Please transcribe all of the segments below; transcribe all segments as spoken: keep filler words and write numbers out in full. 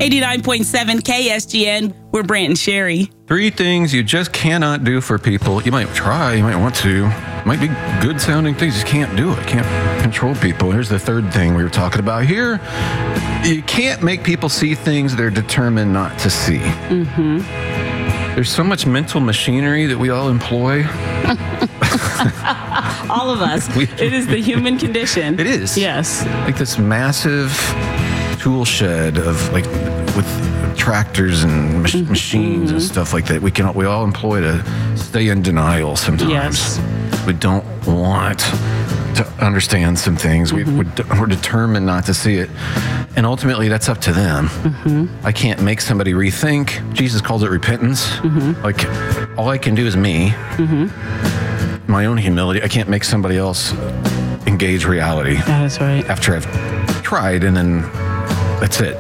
eighty-nine point seven K S G N. We're Brant and Sherry. Three things you just cannot do for people. You might try, you might want to. Might be good sounding things, you just can't do it. Can't control people. Here's the third thing we were talking about here. You can't make people see things they're determined not to see. Mm-hmm. There's so much mental machinery that we all employ. All of us. We, it is the human condition. It is. Yes. Like this massive tool shed of like with tractors and mach- mm-hmm. machines and stuff like that. We can we all employ to stay in denial sometimes. Yes. We don't want to understand some things. Mm-hmm. we, we're, we're determined not to see it. And ultimately, that's up to them. Mm-hmm. I can't make somebody rethink. Jesus calls it repentance. Mm-hmm. Like, all I can do is me. Mm-hmm. My own humility. I can't make somebody else engage reality. That is right. After I've tried, and then that's it.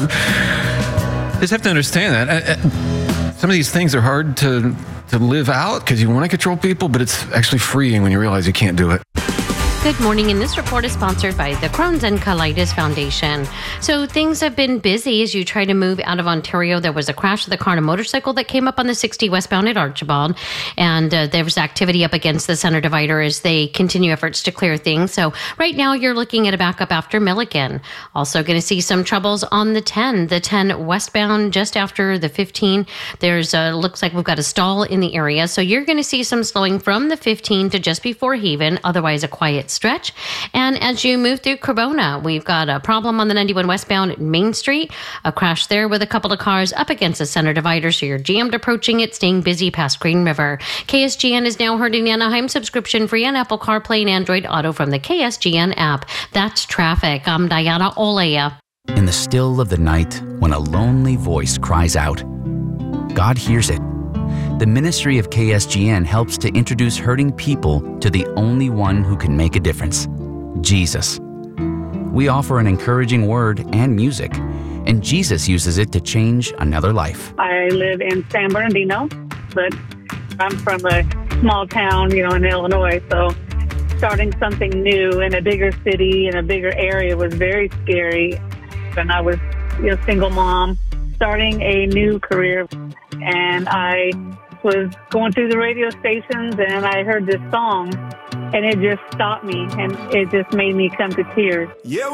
Mm-hmm. Just have to understand that. I, I, some of these things are hard to, to live out because you want to control people, but it's actually freeing when you realize you can't do it. Good morning, and this report is sponsored by the Crohn's and Colitis Foundation. So things have been busy as you try to move out of Ontario. There was a crash of the car and a motorcycle that came up on the sixty westbound at Archibald, and uh, there was activity up against the center divider as they continue efforts to clear things. So right now you're looking at a backup after Milligan. Also going to see some troubles on the ten, the ten westbound just after the fifteen. There's uh, looks like we've got a stall in the area, so you're going to see some slowing from the fifteen to just before Haven, otherwise a quiet stretch. And as you move through Corona, we've got a problem on the ninety-one westbound at Main Street, a crash there with a couple of cars up against the center divider, so you're jammed approaching it, staying busy past Green River. K S G N is now heard in Anaheim, subscription free on Apple CarPlay and Android Auto from the K S G N app. That's traffic. I'm Diana Olea. In the still of the night, when a lonely voice cries out, God hears it. The ministry of K S G N helps to introduce hurting people to the only one who can make a difference, Jesus. We offer an encouraging word and music, and Jesus uses it to change another life. I live in San Bernardino, but I'm from a small town, you know, in Illinois, so starting something new in a bigger city, in a bigger area was very scary. And I was, you know, single mom, starting a new career, and I was going through the radio stations and I heard this song and it just stopped me and it just made me come to tears. Yeah.